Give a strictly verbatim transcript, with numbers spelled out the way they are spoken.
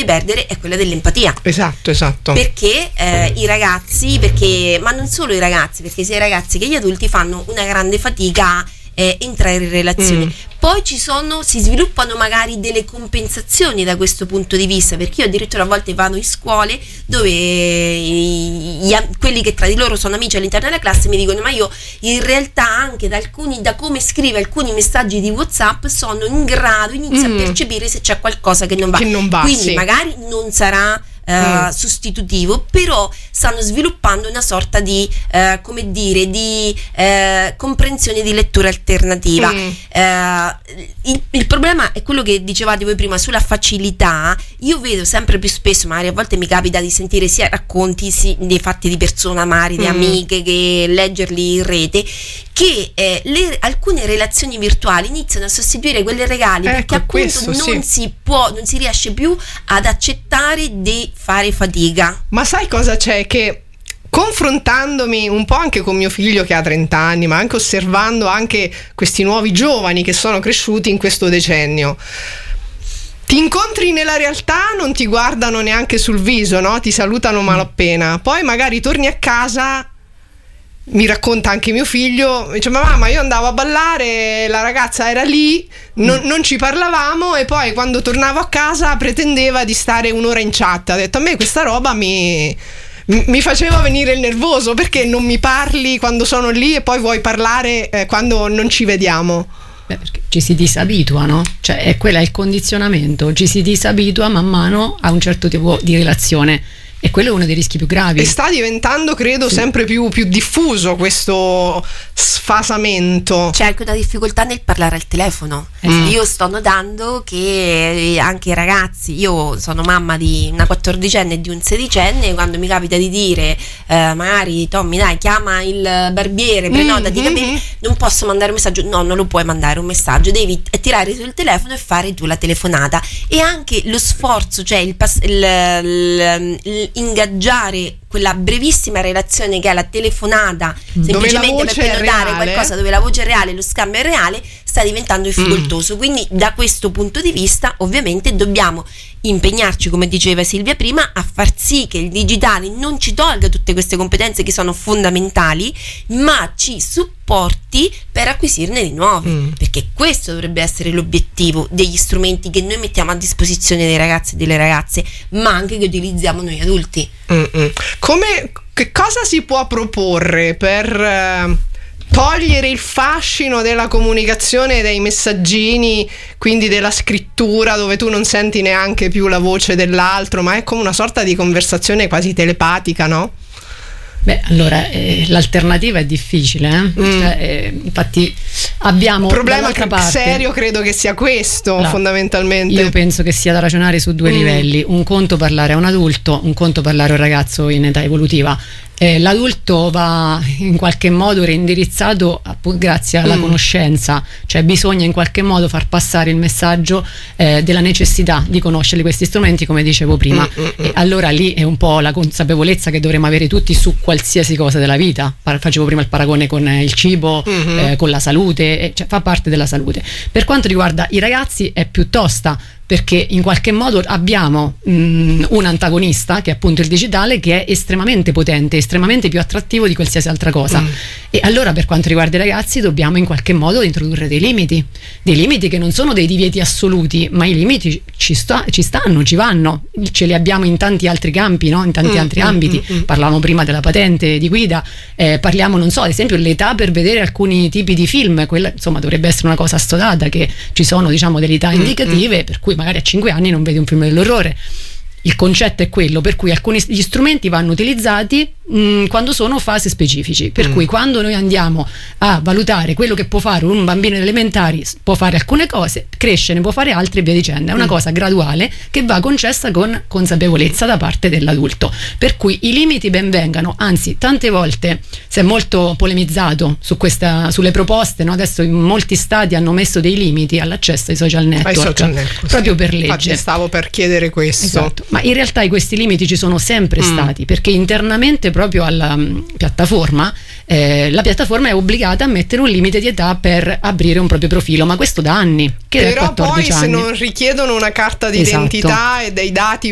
di perdere è quella dell'empatia. Esatto, esatto. Perché eh, i ragazzi, perché ma non solo i ragazzi, perché sia i ragazzi che gli adulti fanno una grande fatica a eh, entrare in relazioni. Mm. Poi ci sono, si sviluppano magari delle compensazioni da questo punto di vista, perché io addirittura a volte vado in scuole dove gli, quelli che tra di loro sono amici all'interno della classe mi dicono: ma io in realtà anche da alcuni, da come scrive alcuni messaggi di WhatsApp sono in grado, inizio mm. a percepire se c'è qualcosa che non va, che non va quindi sì. magari non sarà Uh, mm. sostitutivo, però stanno sviluppando una sorta di uh, come dire di uh, comprensione di lettura alternativa. mm. uh, il, il problema è quello che dicevate voi prima sulla facilità. Io vedo sempre più spesso, magari a volte mi capita di sentire sia racconti sì, dei fatti di persona, magari di mm. amiche, che leggerli in rete, che eh, le, alcune relazioni virtuali iniziano a sostituire quelle reali, ecco, perché appunto questo, non sì. si può, non si riesce più ad accettare di fare fatica. Ma sai cosa c'è? Che confrontandomi un po' anche con mio figlio che ha trenta anni, ma anche osservando anche questi nuovi giovani che sono cresciuti in questo decennio, ti incontri nella realtà, non ti guardano neanche sul viso, no? Ti salutano malapena, poi magari torni a casa. Mi racconta anche mio figlio, dice: ma mamma, io andavo a ballare, la ragazza era lì, non, mm. non ci parlavamo, e poi quando tornavo a casa pretendeva di stare un'ora in chat. Ha detto: a me questa roba mi, mi faceva venire il nervoso, perché non mi parli quando sono lì e poi vuoi parlare eh, quando non ci vediamo. Beh, perché ci si disabitua, no? Cioè è quello è il condizionamento, ci si disabitua man mano a un certo tipo di relazione. E quello è uno dei rischi più gravi. E sta diventando, credo, sì. sempre più, più diffuso questo sfasamento. C'è anche una difficoltà nel parlare al telefono. Mm. Io sto notando che anche i ragazzi, io sono mamma di una quattordicenne e di un sedicenne, quando mi capita di dire eh, magari Tommy dai chiama il barbiere, prenotati i capelli, non posso mandare un messaggio. No, non lo puoi mandare un messaggio, devi tirare sul telefono e fare tu la telefonata. E anche lo sforzo, cioè il, pass- il, il, il ingaggiare quella brevissima relazione che è la telefonata, semplicemente per prenotare qualcosa dove la voce è reale, lo scambio è reale, sta diventando difficoltoso. Mm. Quindi da questo punto di vista ovviamente dobbiamo impegnarci, come diceva Silvia prima, a far sì che il digitale non ci tolga tutte queste competenze che sono fondamentali, ma ci supporti per acquisirne di nuovi, mm. perché questo dovrebbe essere l'obiettivo degli strumenti che noi mettiamo a disposizione dei ragazzi e delle ragazze, ma anche che utilizziamo noi adulti. Mm-mm. Come, che cosa si può proporre per eh, togliere il fascino della comunicazione, dei messaggini, quindi della scrittura, dove tu non senti neanche più la voce dell'altro, ma è come una sorta di conversazione quasi telepatica, no? Beh, allora eh, l'alternativa è difficile, eh? Mm. Cioè, eh, infatti abbiamo il problema che parte, serio credo che sia questo, no, fondamentalmente. Io penso che sia da ragionare su due mm. livelli: un conto parlare a un adulto, un conto parlare a un ragazzo in età evolutiva. Eh, l'adulto va in qualche modo reindirizzato appunto, grazie alla mm. conoscenza, cioè bisogna in qualche modo far passare il messaggio eh, della necessità di conoscere questi strumenti, come dicevo prima. Mm, mm, e allora lì è un po' la consapevolezza che dovremmo avere tutti su qualsiasi cosa della vita. Facevo prima il paragone con il cibo, mm-hmm. eh, con la salute, eh, cioè fa parte della salute. Per quanto riguarda i ragazzi è più tosta, perché in qualche modo abbiamo mh, un antagonista, che è appunto il digitale, che è estremamente potente, estremamente più attrattivo di qualsiasi altra cosa. Mm. E allora per quanto riguarda i ragazzi dobbiamo in qualche modo introdurre dei limiti, dei limiti che non sono dei divieti assoluti, ma i limiti ci, sta, ci stanno, ci vanno, ce li abbiamo in tanti altri campi, no? In tanti mm, altri mm, ambiti. Mm, mm. Parlavamo prima della patente di guida, eh, parliamo, non so, ad esempio l'età per vedere alcuni tipi di film, quella insomma dovrebbe essere una cosa assodata, che ci sono diciamo delle età indicative, mm, mm. per cui magari a cinque anni non vedi un film dell'orrore. Il concetto è quello, per cui alcuni gli strumenti vanno utilizzati mh, quando sono fasi specifici, per mm. cui quando noi andiamo a valutare quello che può fare un bambino elementari, può fare alcune cose, cresce, ne può fare altre e via dicendo. È una mm. cosa graduale che va concessa con consapevolezza da parte dell'adulto, per cui i limiti ben vengano. Anzi, tante volte si è molto polemizzato su questa, sulle proposte, no? Adesso in molti stati hanno messo dei limiti all'accesso ai social network, ai social network proprio sì. per legge. Infatti stavo per chiedere questo. Esatto. Ma in realtà questi limiti ci sono sempre mm. stati, perché internamente proprio alla um, piattaforma eh, la piattaforma è obbligata a mettere un limite di età per aprire un proprio profilo, ma questo da anni, che però è quattordici poi anni. Se non richiedono una carta d'identità esatto. e dei dati